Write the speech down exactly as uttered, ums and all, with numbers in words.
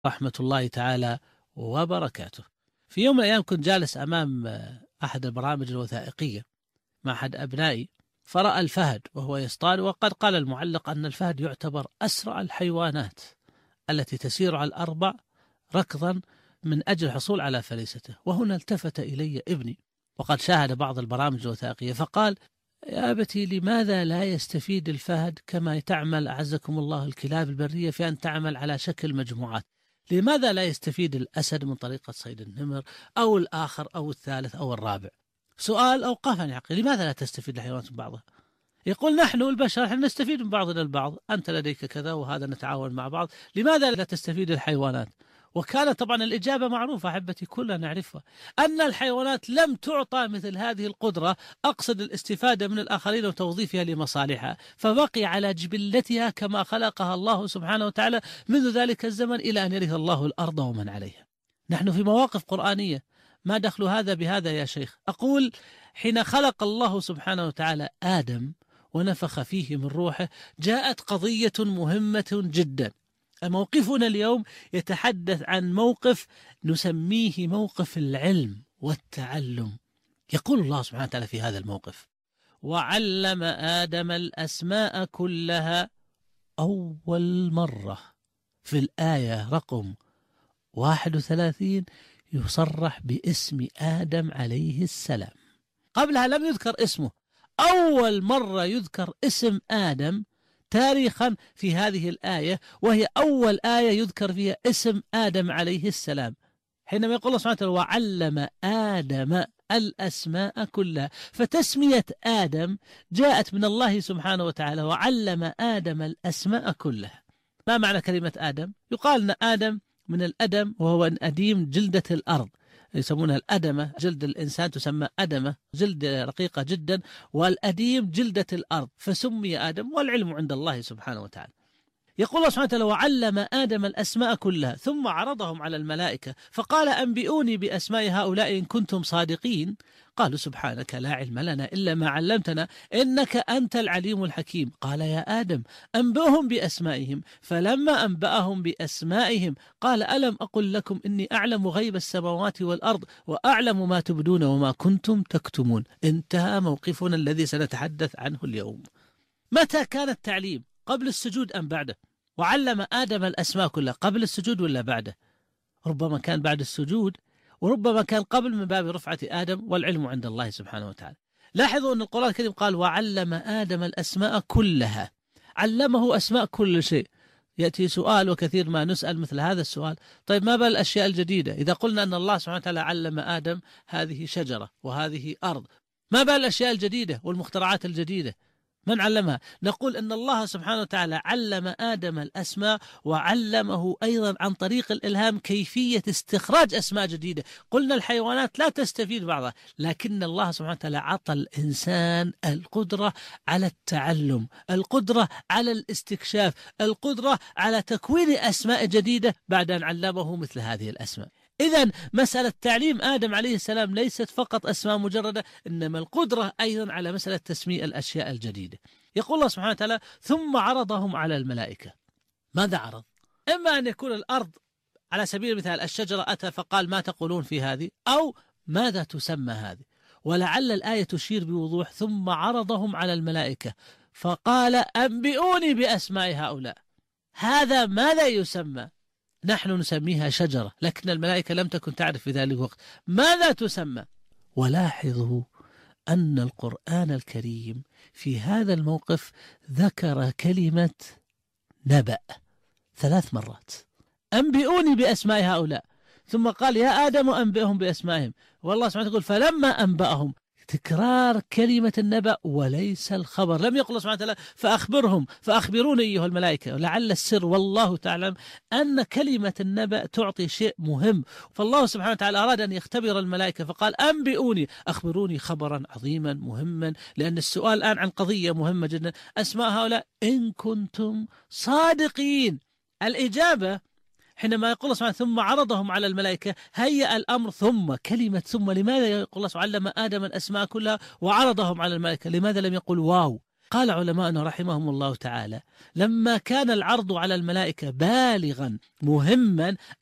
رحمة الله تعالى وبركاته. في يوم من الأيام كنت جالس أمام أحد البرامج الوثائقية مع أحد أبنائي، فرأى الفهد وهو يصطاد، وقد قال المعلق أن الفهد يعتبر أسرع الحيوانات التي تسير على الأربع ركضا من أجل الحصول على فريسته. وهنا التفت إلي ابني وقد شاهد بعض البرامج الوثائقية فقال: يا أبتي، لماذا لا يستفيد الفهد كما تعمل أعزكم الله الكلاب البرية في أن تعمل على شكل مجموعات؟ لماذا لا يستفيد الأسد من طريقة صيد النمر أو الآخر أو الثالث أو الرابع؟ سؤال أوقفني عقلي، لماذا لا تستفيد الحيوانات من بعضها؟ يقول: نحن البشر نحن نستفيد من بعضنا البعض، أنت لديك كذا وهذا نتعاون مع بعض، لماذا لا تستفيد الحيوانات؟ وكانت طبعا الإجابة معروفة أحبتي كلنا نعرفها، أن الحيوانات لم تعطى مثل هذه القدرة، أقصد الاستفادة من الآخرين وتوظيفها لمصالحها، فبقي على جبلتها كما خلقها الله سبحانه وتعالى منذ ذلك الزمن إلى أن يرث الله الأرض ومن عليها. نحن في مواقف قرآنية، ما دخل هذا بهذا يا شيخ؟ أقول: حين خلق الله سبحانه وتعالى آدم ونفخ فيه من روحه، جاءت قضية مهمة جدا. موقفنا اليوم يتحدث عن موقف نسميه موقف العلم والتعلم. يقول الله سبحانه وتعالى في هذا الموقف: وعلم آدم الأسماء كلها أول مرة. في الآية رقم واحد وثلاثين يصرح باسم آدم عليه السلام، قبلها لم يذكر اسمه. أول مرة يذكر اسم آدم تاريخا في هذه الآية، وهي أول آية يذكر فيها اسم آدم عليه السلام، حينما يقول الله سبحانه وتعالى: وعلم آدم الأسماء كلها. فتسمية آدم جاءت من الله سبحانه وتعالى، وعلم آدم الأسماء كلها. ما معنى كلمة آدم؟ يقال أن آدم من الأدم، وهو أن أديم جلدة الأرض، يسمونها الأدمة، جلد الإنسان تسمى أدمة، جلد رقيقة جدا، والأديم جلدة الأرض، فسمي آدم، والعلم عند الله سبحانه وتعالى. يقول الله سبحانه وتعالى: وعلم آدم الأسماء كلها ثم عرضهم على الملائكة فقال: أنبئوني بأسماء هؤلاء إن كنتم صادقين. قالوا: سبحانك لا علم لنا إلا ما علمتنا إنك أنت العليم الحكيم. قال: يا آدم أنبئهم بأسمائهم. فلما أنبأهم بأسمائهم قال: ألم أقل لكم إني أعلم غيب السماوات والأرض وأعلم ما تبدون وما كنتم تكتمون. انتهى موقفنا الذي سنتحدث عنه اليوم. متى كان التعليم؟ قبل السجود أم بعده؟ وعلم آدم الأسماء كلها قبل السجود ولا بعده؟ ربما كان بعد السجود، وربما كان قبل من باب رفعة آدم، والعلم عند الله سبحانه وتعالى. لاحظوا أن القرآن الكريم قال: وعلم آدم الأسماء كلها، علمه أسماء كل شيء. يأتي سؤال، وكثير ما نسأل مثل هذا السؤال: طيب ما بال الأشياء الجديدة؟ إذا قلنا أن الله سبحانه وتعالى علم آدم هذه شجرة وهذه أرض، ما بال الأشياء الجديدة والمخترعات الجديدة؟ من علمها؟ نقول أن الله سبحانه وتعالى علم آدم الأسماء، وعلمه أيضا عن طريق الإلهام كيفية استخراج أسماء جديدة. قلنا الحيوانات لا تستفيد بعضها، لكن الله سبحانه وتعالى عطى الإنسان القدرة على التعلم، القدرة على الاستكشاف، القدرة على تكوين أسماء جديدة بعد أن علمه مثل هذه الأسماء. إذن مسألة تعليم آدم عليه السلام ليست فقط أسماء مجردة، إنما القدرة أيضا على مسألة تسمية الأشياء الجديدة. يقول الله سبحانه وتعالى: ثم عرضهم على الملائكة. ماذا عرض؟ إما أن يكون الأرض على سبيل المثال، الشجرة أتى فقال: ما تقولون في هذه؟ أو ماذا تسمى هذه؟ ولعل الآية تشير بوضوح: ثم عرضهم على الملائكة فقال: أنبئوني بأسماء هؤلاء. هذا ماذا يسمى؟ نحن نسميها شجرة، لكن الملائكة لم تكن تعرف في ذلك الوقت ماذا تسمى. ولاحظوا أن القرآن الكريم في هذا الموقف ذكر كلمة نبأ ثلاث مرات: أنبئوني بأسماء هؤلاء، ثم قال: يا آدم أنبئهم بأسمائهم، والله سبحانه وتعالى يقول: فلما أنبأهم. تكرار كلمة النبأ وليس الخبر. لم يقل الله سبحانه وتعالى: فأخبرهم فأخبروني أيها الملائكة. لعل السر والله تعلم أن كلمة النبأ تعطي شيء مهم، فالله سبحانه وتعالى أراد أن يختبر الملائكة فقال: أنبئوني، أخبروني خبرا عظيما مهما، لأن السؤال الآن عن قضية مهمة جدا: أسماء هؤلاء إن كنتم صادقين. الإجابة حينما يقول الله سبحانه: ثم عرضهم على الملائكة، هيأ الأمر. ثم كلمة ثم، لماذا يقول الله سبحانه: علم آدم الأسماء كلها وعرضهم على الملائكة؟ لماذا لم يقل واو؟ قال علماؤنا رحمهم الله تعالى: لما كان العرض على الملائكة بالغا مهما